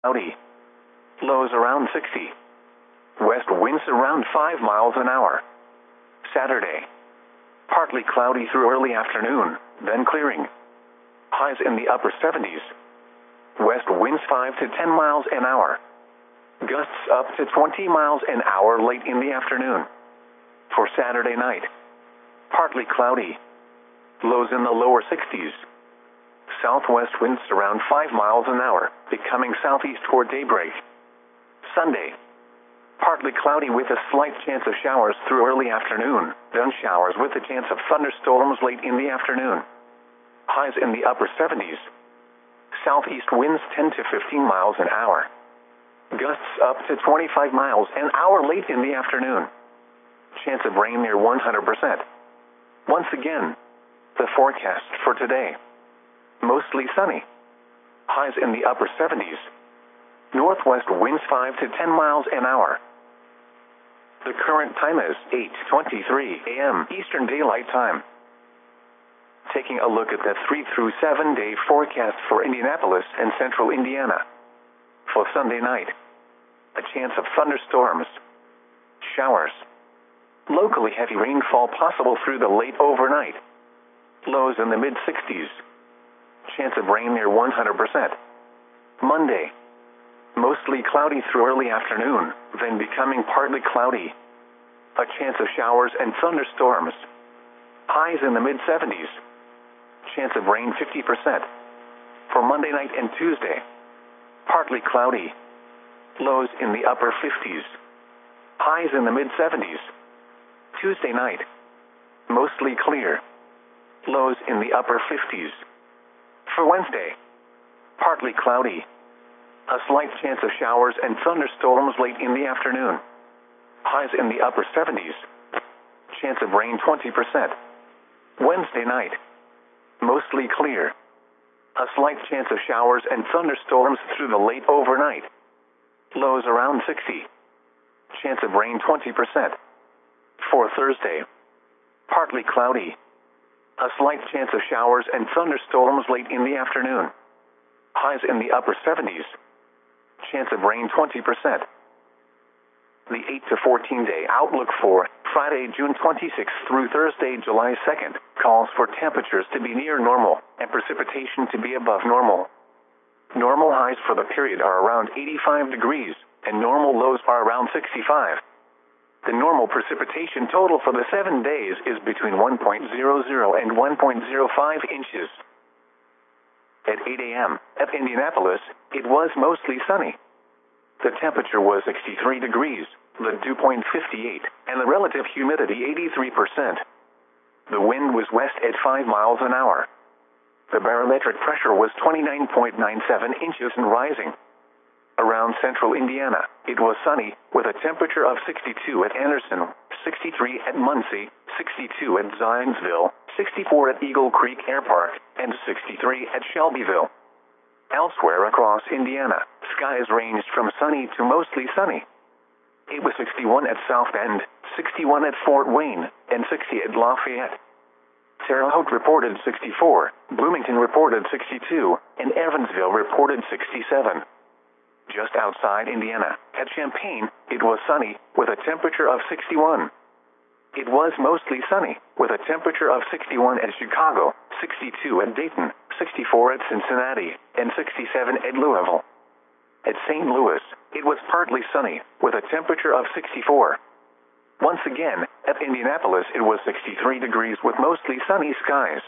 Cloudy. Lows around 60. West winds around 5 miles an hour. Saturday. Partly cloudy through early afternoon, then clearing. Highs in the upper 70s. West winds 5 to 10 miles an hour. Gusts up to 20 miles an hour late in the afternoon. For Saturday night. Partly cloudy. Lows in the lower 60s. Southwest winds around 5 miles an hour, becoming southeast toward daybreak. Sunday. Partly cloudy with a slight chance of showers through early afternoon, then showers with a chance of thunderstorms late in the afternoon. Highs in the upper 70s. Southeast winds 10 to 15 miles an hour. Gusts up to 25 miles an hour late in the afternoon. Chance of rain near 100%. Once again, the forecast for today. Mostly sunny. Highs in the upper 70s. Northwest winds 5 to 10 miles an hour. The current time is 8:23 a.m. Eastern Daylight Time. Taking a look at the 3 through 7 day forecast for Indianapolis and central Indiana. For Sunday night, a chance of thunderstorms, showers, locally heavy rainfall possible through the late overnight. Lows in the mid-60s. Chance of rain near 100%. Monday, mostly cloudy through early afternoon, then becoming partly cloudy. A chance of showers and thunderstorms. Highs in the mid-70s. Chance of rain 50%. For Monday night and Tuesday, partly cloudy. Lows in the upper 50s. Highs in the mid-70s. Tuesday night, mostly clear. Lows in the upper 50s. For Wednesday, partly cloudy. A slight chance of showers and thunderstorms late in the afternoon. Highs in the upper 70s. Chance of rain 20%. Wednesday night, mostly clear. A slight chance of showers and thunderstorms through the late overnight. Lows around 60. Chance of rain 20%. For Thursday, partly cloudy. A slight chance of showers and thunderstorms late in the afternoon. Highs in the upper 70s. Chance of rain 20%. The 8 to 14 day outlook for Friday, June 26th through Thursday, July 2nd, calls for temperatures to be near normal and precipitation to be above normal. Normal highs for the period are around 85 degrees, and normal lows are around 65. The normal precipitation total for the 7 days is between 1.00 and 1.05 inches. At 8 a.m. at Indianapolis, it was mostly sunny. The temperature was 63 degrees, the dew point 58, and the relative humidity 83%. The wind was west at 5 miles an hour. The barometric pressure was 29.97 inches and rising. Around central Indiana, it was sunny, with a temperature of 62 at Anderson, 63 at Muncie, 62 at Zionsville, 64 at Eagle Creek Air Park, and 63 at Shelbyville. Elsewhere across Indiana, skies ranged from sunny to mostly sunny. It was 61 at South Bend, 61 at Fort Wayne, and 60 at Lafayette. Terre Haute reported 64, Bloomington reported 62, and Evansville reported 67. Just outside Indiana, at Champaign, it was sunny, with a temperature of 61. It was mostly sunny, with a temperature of 61 at Chicago, 62 at Dayton, 64 at Cincinnati, and 67 at Louisville. At St. Louis, it was partly sunny, with a temperature of 64. Once again, at Indianapolis it was 63 degrees with mostly sunny skies.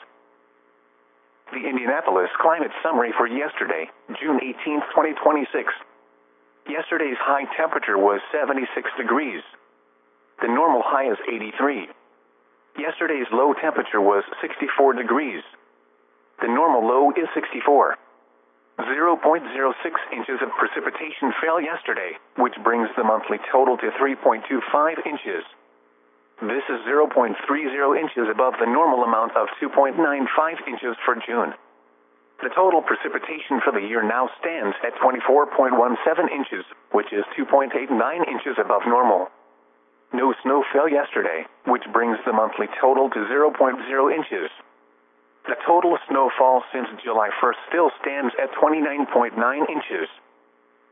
The Indianapolis climate summary for yesterday, June 18, 2026. Yesterday's high temperature was 76 degrees. The normal high is 83. Yesterday's low temperature was 64 degrees. The normal low is 64. 0.06 inches of precipitation fell yesterday, which brings the monthly total to 3.25 inches. This is 0.30 inches above the normal amount of 2.95 inches for June. The total precipitation for the year now stands at 24.17 inches, which is 2.89 inches above normal. No snow fell yesterday, which brings the monthly total to 0.0 inches. The total snowfall since July 1st still stands at 29.9 inches.